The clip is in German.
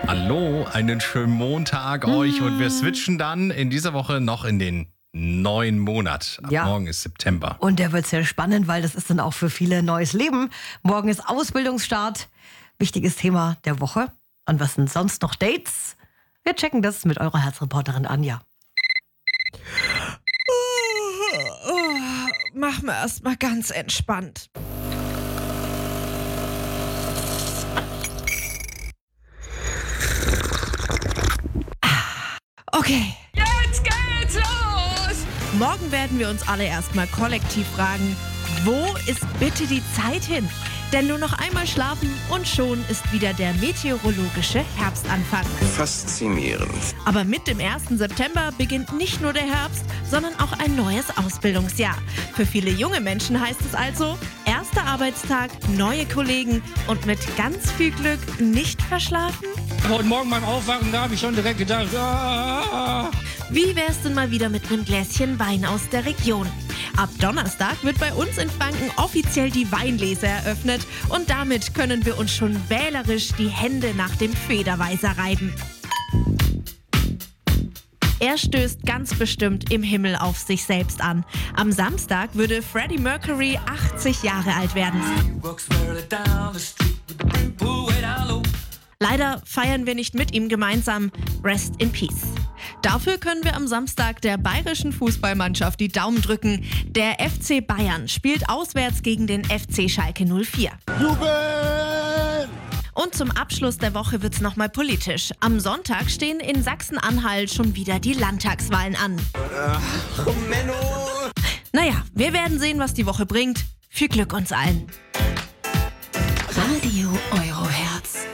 Hallo, einen schönen Montag euch und wir switchen dann in dieser Woche noch in den neuen Monat. Ab morgen ist September. Und der wird sehr spannend, weil das ist dann auch für viele neues Leben. Morgen ist Ausbildungsstart. Wichtiges Thema der Woche. Und was sind sonst noch Dates? Wir checken das mit eurer Herzreporterin Anja. Machen wir erstmal ganz entspannt. Okay. Jetzt geht's los! Morgen werden wir uns alle erstmal kollektiv fragen, wo ist bitte die Zeit hin? Denn nur noch einmal schlafen und schon ist wieder der meteorologische Herbstanfang. Faszinierend. Aber mit dem 1. September beginnt nicht nur der Herbst, sondern auch ein neues Ausbildungsjahr. Für viele junge Menschen heißt es also, erster Arbeitstag, neue Kollegen und mit ganz viel Glück nicht verschlafen? Heute Morgen beim Aufwachen, da habe ich schon direkt gedacht, Wie wär's denn mal wieder mit einem Gläschen Wein aus der Region? Ab Donnerstag wird bei uns in Franken offiziell die Weinlese eröffnet und damit können wir uns schon wählerisch die Hände nach dem Federweiser reiben. Er stößt ganz bestimmt im Himmel auf sich selbst an. Am Samstag würde Freddie Mercury 80 Jahre alt werden. Leider feiern wir nicht mit ihm gemeinsam. Rest in Peace. Dafür können wir am Samstag der bayerischen Fußballmannschaft die Daumen drücken. Der FC Bayern spielt auswärts gegen den FC Schalke 04. Jubel! Und zum Abschluss der Woche wird's nochmal politisch. Am Sonntag stehen in Sachsen-Anhalt schon wieder die Landtagswahlen an. Menno! Naja, wir werden sehen, was die Woche bringt. Viel Glück uns allen. Radio Euro Herz.